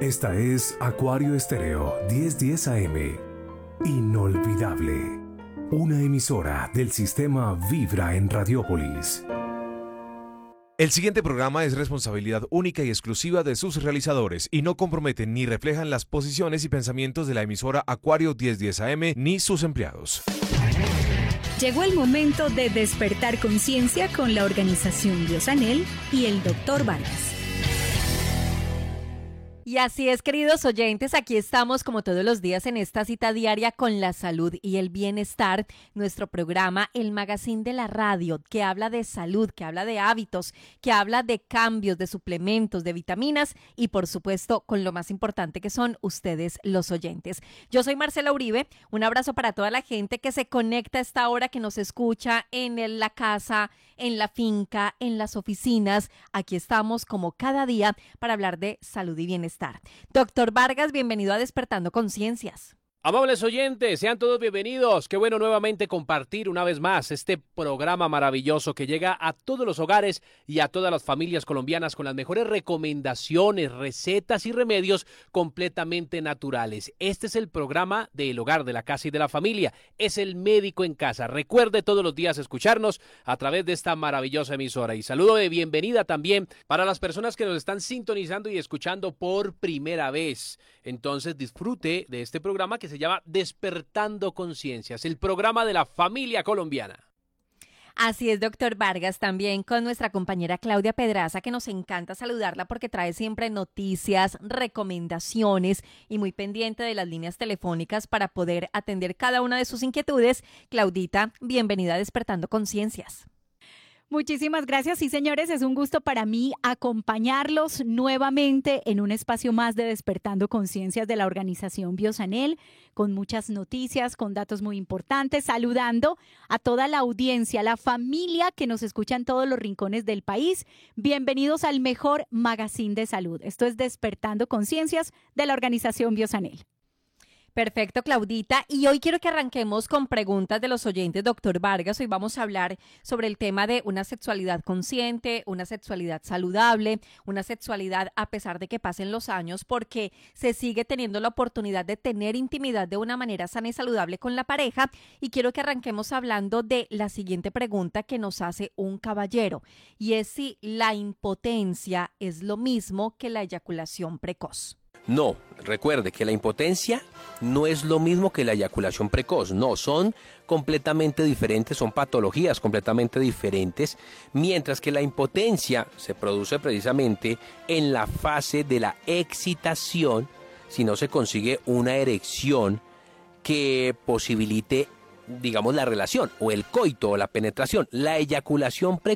Esta es Acuario Estéreo 1010 AM. Inolvidable. Una emisora del sistema Vibra en Radiópolis. El siguiente programa es responsabilidad única y exclusiva de sus realizadores y no comprometen ni reflejan las posiciones y pensamientos de la emisora Acuario 1010 AM ni sus empleados. Llegó el momento de despertar conciencia con la organización Biosanel y el Dr. Vargas. Y así es, queridos oyentes, aquí estamos como todos los días en esta cita diaria con la salud y el bienestar, nuestro programa, el magazine de la radio, que habla de salud, que habla de hábitos, que habla de cambios, de suplementos, de vitaminas y por supuesto con lo más importante que son ustedes los oyentes. Yo soy Marcela Uribe, un abrazo para toda la gente que se conecta a esta hora, que nos escucha en la casa, en la finca, en las oficinas. Aquí estamos como cada día para hablar de salud y bienestar. Doctor Vargas, bienvenido a Despertando Conciencias. Amables oyentes, sean todos bienvenidos. Qué bueno nuevamente compartir una vez más este programa maravilloso que llega a todos los hogares y a todas las familias colombianas con las mejores recomendaciones, recetas y remedios completamente naturales. Este es el programa del hogar, de la casa y de la familia. Es el médico en casa. Recuerde todos los días escucharnos a través de esta maravillosa emisora. Y saludo de bienvenida también para las personas que nos están sintonizando y escuchando por primera vez. Entonces disfrute de este programa que se llama Despertando Conciencias, el programa de la familia colombiana. Así es, doctor Vargas, también con nuestra compañera Claudia Pedraza, que nos encanta saludarla porque trae siempre noticias, recomendaciones y muy pendiente de las líneas telefónicas para poder atender cada una de sus inquietudes. Claudita, bienvenida a Despertando Conciencias. Muchísimas gracias. Sí, señores, es un gusto para mí acompañarlos nuevamente en un espacio más de Despertando Conciencias de la organización Biosanel, con muchas noticias, con datos muy importantes, saludando a toda la audiencia, la familia que nos escucha en todos los rincones del país. Bienvenidos al mejor magazine de salud. Esto es Despertando Conciencias de la organización Biosanel. Perfecto, Claudita. Y hoy quiero que arranquemos con preguntas de los oyentes, doctor Vargas. Hoy vamos a hablar sobre el tema de una sexualidad consciente, una sexualidad saludable, una sexualidad a pesar de que pasen los años, porque se sigue teniendo la oportunidad de tener intimidad de una manera sana y saludable con la pareja. Y quiero que arranquemos hablando de la siguiente pregunta que nos hace un caballero, y es si la impotencia es lo mismo que la eyaculación precoz. No, recuerde que la impotencia no es lo mismo que la eyaculación precoz, no, son completamente diferentes, son patologías completamente diferentes, mientras que la impotencia se produce precisamente en la fase de la excitación, si no se consigue una erección que posibilite, digamos, la relación o el coito o la penetración. La eyaculación precoz